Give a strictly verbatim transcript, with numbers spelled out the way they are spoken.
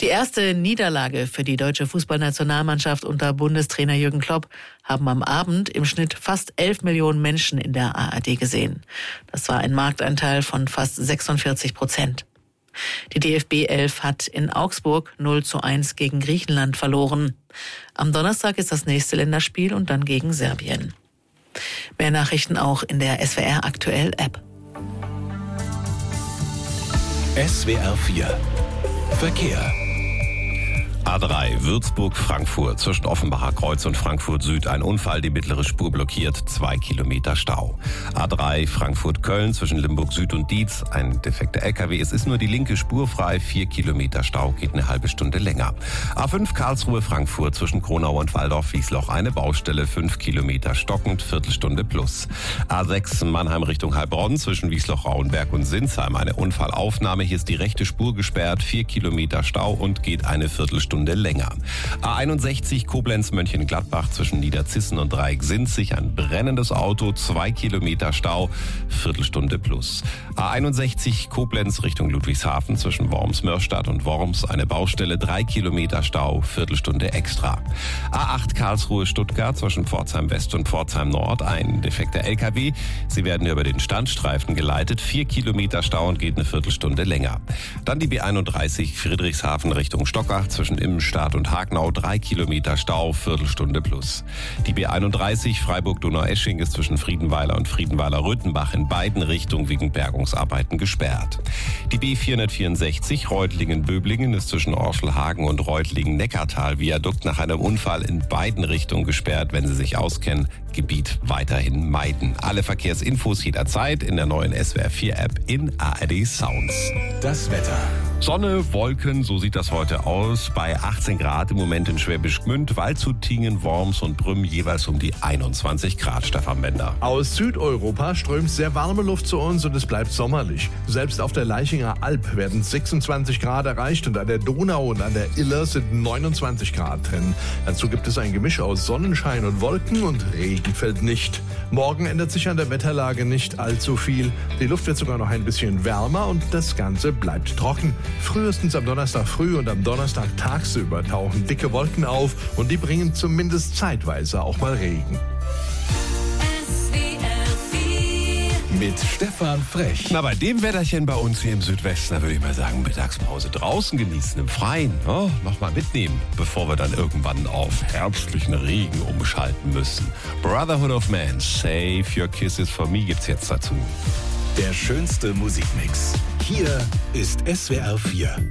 Die erste Niederlage für die deutsche Fußballnationalmannschaft unter Bundestrainer Jürgen Klopp haben am Abend im Schnitt fast elf Millionen Menschen in der A R D gesehen. Das war ein Marktanteil von fast sechsundvierzig Prozent. Die D F B elf hat in Augsburg null zu eins gegen Griechenland verloren. Am Donnerstag ist das nächste Länderspiel und dann gegen Serbien. Mehr Nachrichten auch in der S W R Aktuell App. S W R vier Verkehr. A drei Würzburg-Frankfurt zwischen Offenbacher Kreuz und Frankfurt Süd ein Unfall, die mittlere Spur blockiert, zwei Kilometer Stau. A drei Frankfurt-Köln zwischen Limburg Süd und Dietz ein defekter L K W. Es ist nur die linke Spur frei, vier Kilometer Stau, geht eine halbe Stunde länger. A fünf Karlsruhe-Frankfurt zwischen Kronau und Waldorf-Wiesloch eine Baustelle, fünf Kilometer stockend, Viertelstunde plus. A sechs Mannheim Richtung Heilbronn zwischen Wiesloch-Rauenberg und Sinsheim eine Unfallaufnahme. Hier ist die rechte Spur gesperrt, vier Kilometer Stau und geht eine Viertelstunde länger. A einundsechzig Koblenz-Mönchengladbach zwischen Niederzissen und Dreieck-Sinzig ein brennendes Auto, zwei Kilometer Stau, Viertelstunde plus. A einundsechzig Koblenz Richtung Ludwigshafen zwischen Worms-Mörstadt und Worms eine Baustelle, drei Kilometer Stau, Viertelstunde extra. A acht Karlsruhe-Stuttgart zwischen Pforzheim West und Pforzheim Nord ein defekter L K W. Sie werden über den Standstreifen geleitet, vier Kilometer Stau und geht eine Viertelstunde länger. Dann die B einunddreißig Friedrichshafen Richtung Stockach zwischen Immenstadt und Hagnau, drei Kilometer Stau, Viertelstunde plus. Die B einunddreißig Freiburg-Donaueschingen ist zwischen Friedenweiler und Friedenweiler-Röthenbach in beiden Richtungen wegen Bergungsarbeiten gesperrt. Die B vierhundertvierundsechzig Reutlingen-Böblingen ist zwischen Orschelhagen und Reutlingen-Neckartal-Viadukt nach einem Unfall in beiden Richtungen gesperrt. Wenn Sie sich auskennen, Gebiet weiterhin meiden. Alle Verkehrsinfos jederzeit in der neuen S W R vier App in A R D Sounds. Das Wetter. Sonne, Wolken, so sieht das heute aus. Bei achtzehn Grad im Moment in Schwäbisch Gmünd, Waldshutingen, Worms und Brünn jeweils um die einundzwanzig Grad, Stefan Bender. Aus Südeuropa strömt sehr warme Luft zu uns und es bleibt sommerlich. Selbst auf der Leichinger Alb werden sechsundzwanzig Grad erreicht und an der Donau und an der Iller sind neunundzwanzig Grad drin. Dazu gibt es ein Gemisch aus Sonnenschein und Wolken und Regen fällt nicht. Morgen ändert sich an der Wetterlage nicht allzu viel. Die Luft wird sogar noch ein bisschen wärmer und das Ganze bleibt trocken. Frühestens am Donnerstag früh und am Donnerstag tagsüber tauchen dicke Wolken auf und die bringen zumindest zeitweise auch mal Regen. Mit Stefan Frech. Na, bei dem Wetterchen bei uns hier im Südwesten, da würde ich mal sagen, Mittagspause draußen genießen, im Freien. Oh, noch mal mitnehmen, bevor wir dann irgendwann auf herbstlichen Regen umschalten müssen. Brotherhood of Man, Save Your Kisses for Me gibt's jetzt dazu. Der schönste Musikmix. Hier ist S W R vier.